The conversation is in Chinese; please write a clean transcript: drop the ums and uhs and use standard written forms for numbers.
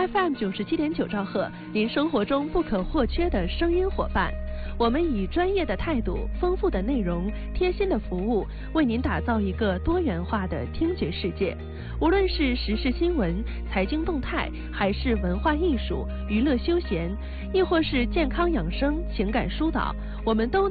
FM 97.9兆赫，您生活中不可或缺的声音伙伴。我们以专业的态度、丰富的内容、贴心的服务，为您打造一个多元化的听觉世界。无论是时事新闻、财经动态，还是文化艺术、娱乐休闲，亦或是健康养生、情感疏导，我们都